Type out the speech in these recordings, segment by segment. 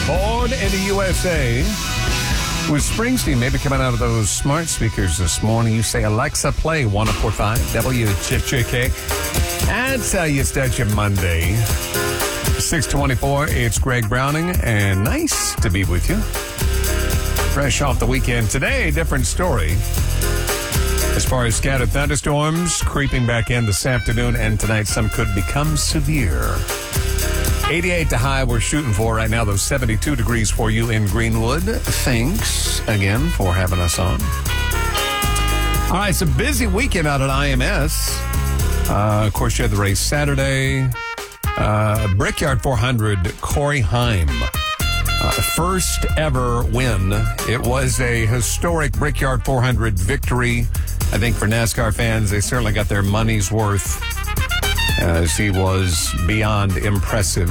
Born in the USA. With Springsteen maybe coming out of those smart speakers this morning, you say, Alexa, play 104.5 WJJK. That's how you start your Monday. 6:24, it's Greg Browning, and nice to be with you. Fresh off the weekend. Today, different story. As far as scattered thunderstorms creeping back in this afternoon, and tonight some could become severe. 88 to high we're shooting for right now, though 72 degrees for you in Greenwood. Thanks again for having us on. All right, it's a busy weekend out at IMS. Of course, you had the race Saturday. Brickyard 400, Corey Heim. First ever win. It was a historic Brickyard 400 victory. I think for NASCAR fans, they certainly got their money's worth, as he was beyond impressive.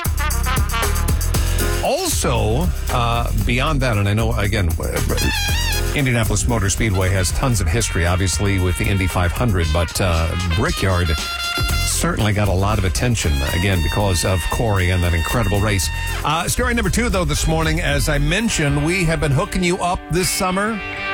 Also, beyond that, and I know, again, Indianapolis Motor Speedway has tons of history, obviously, with the Indy 500, but Brickyard certainly got a lot of attention, again, because of Corey and that incredible race. Story number 2, though, this morning, as I mentioned, we have been hooking you up this summer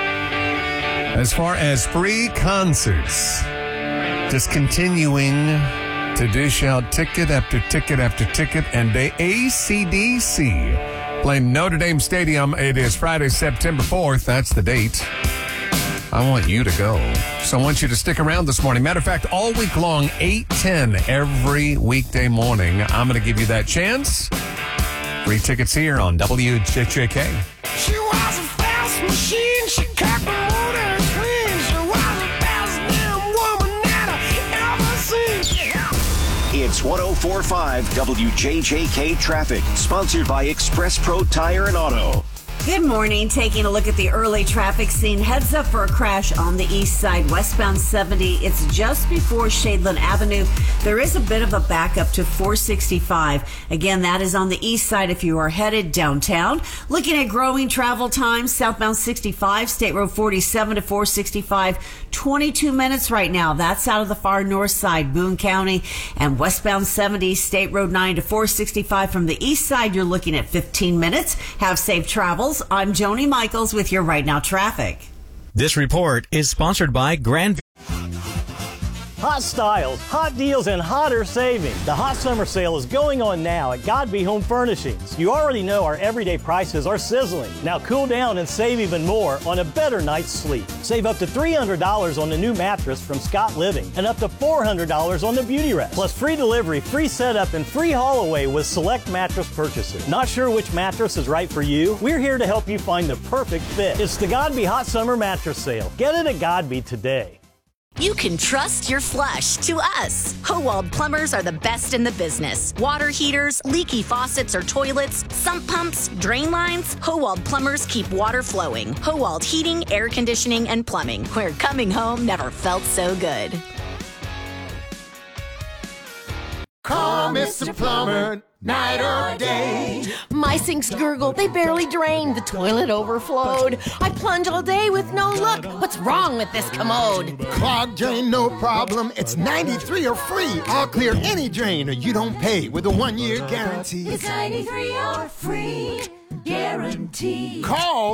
as far as free concerts. Just continuing to dish out ticket after ticket after ticket, and the AC/DC playing Notre Dame Stadium. It is Friday, September 4th. That's the date. I want you to go. So I want you to stick around this morning. Matter of fact, all week long, 8-10 every weekday morning. I'm going to give you that chance. Free tickets here on WJJK. She was a fast machine. She cocked the motor clean. She was the best damn woman that I ever seen. It's 104.5 WJJK Traffic, sponsored by Express Pro Tire and Auto. Good morning. Taking a look at the early traffic scene. Heads up for a crash on the east side, westbound 70. It's just before Shadeland Avenue. There is a bit of a backup to 465. Again, that is on the east side if you are headed downtown. Looking at growing travel times, southbound 65, State Road 47 to 465, 22 minutes right now. That's out of the far north side, Boone County. And westbound 70, State Road 9 to 465 from the east side, you're looking at 15 minutes. Have safe travels. I'm Joni Michaels with your Right Now Traffic. This report is sponsored by Grand. Hot styles, hot deals, and hotter savings. The hot summer sale is going on now at Godby Home Furnishings. You already know our everyday prices are sizzling. Now cool down and save even more on a better night's sleep. Save up to $300 on the new mattress from Scott Living and up to $400 on the Beauty Rest. Plus free delivery, free setup, and free haul away with select mattress purchases. Not sure which mattress is right for you? We're here to help you find the perfect fit. It's the Godby Hot Summer Mattress Sale. Get it at Godby today. You can trust your flush to us. Howald Plumbers are the best in the business. Water heaters, leaky faucets or toilets, sump pumps, drain lines. Howald Plumbers keep water flowing. Howald Heating, Air Conditioning, and Plumbing, where coming home never felt so good. Call Mr. Plumber, night or day. My sinks gurgle, they barely drain. The toilet overflowed. I plunge all day with no luck. What's wrong with this commode? Clogged drain, no problem. It's 93 or free. I'll clear any drain or you don't pay with a 1-year guarantee. It's 93 or free guarantee. Call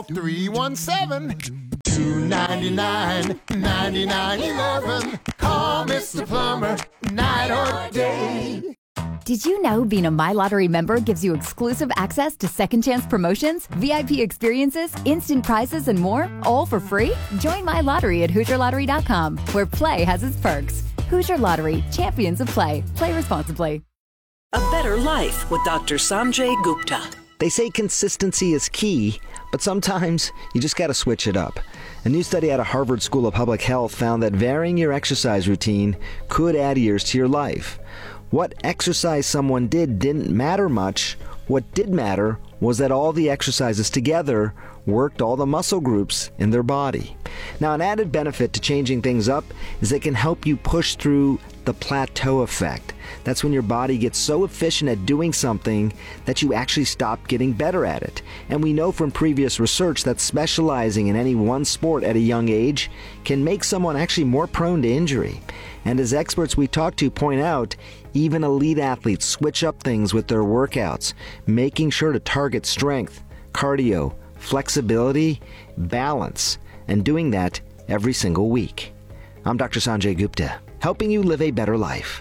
317-299-9911. Call Mr. Plumber, night or day. Did you know being a My Lottery member gives you exclusive access to second chance promotions, VIP experiences, instant prizes, and more, all for free? Join My Lottery at HoosierLottery.com, where play has its perks. Hoosier Lottery, champions of play. Play responsibly. A better life with Dr. Sanjay Gupta. They say consistency is key, but sometimes you just got to switch it up. A new study out of Harvard School of Public Health found that varying your exercise routine could add years to your life. What exercise someone did didn't matter much. What did matter was that all the exercises together worked all the muscle groups in their body. Now, an added benefit to changing things up is it can help you push through the plateau effect. That's when your body gets so efficient at doing something that you actually stop getting better at it. And we know from previous research that specializing in any one sport at a young age can make someone actually more prone to injury. And as experts we talk to point out, Even elite athletes switch up things with their workouts, making sure to target strength, cardio, flexibility, balance, and doing that every single week. I'm Dr. Sanjay Gupta, helping you live a better life.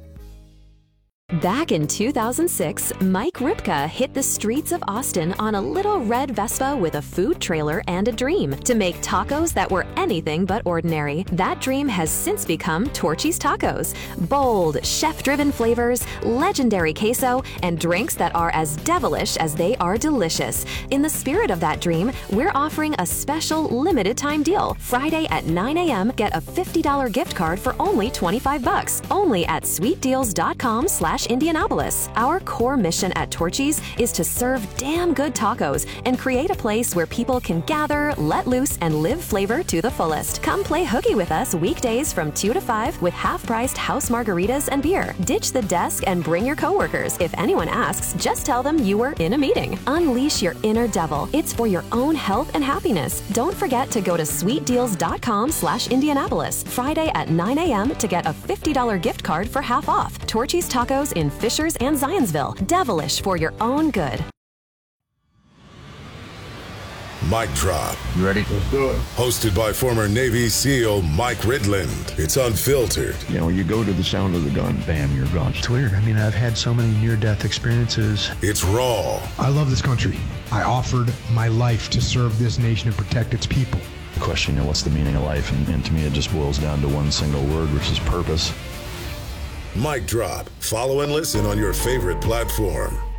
Back in 2006, Mike Ripka hit the streets of Austin on a little red Vespa with a food trailer and a dream to make tacos that were anything but ordinary. That dream has since become Torchy's Tacos. Bold, chef-driven flavors, legendary queso, and drinks that are as devilish as they are delicious. In the spirit of that dream, we're offering a special limited-time deal. Friday at 9 a.m., get a $50 gift card for only $25. Only at sweetdeals.com/Indianapolis. Our core mission at Torchy's is to serve damn good tacos and create a place where people can gather, let loose, and live flavor to the fullest. Come play hooky with us weekdays from 2 to 5 with half-priced house margaritas and beer. Ditch the desk and bring your coworkers. If anyone asks, just tell them you were in a meeting. Unleash your inner devil. It's for your own health and happiness. Don't forget to go to sweetdeals.com/Indianapolis Friday at 9 a.m. to get a $50 gift card for half off. Torchy's Tacos in Fishers and Zionsville. Devilish for your own good. Mic Drop. You ready? Let's do it. Hosted by former Navy SEAL Mike Ridland. It's unfiltered. You know, you go to the sound of the gun, bam, you're gone. It's weird. I mean, I've had so many near-death experiences. It's raw. I love this country. I offered my life to serve this nation and protect its people. Question, what's the meaning of life? And to me, it just boils down to one single word, which is purpose. Mic Drop. Follow and listen on your favorite platform.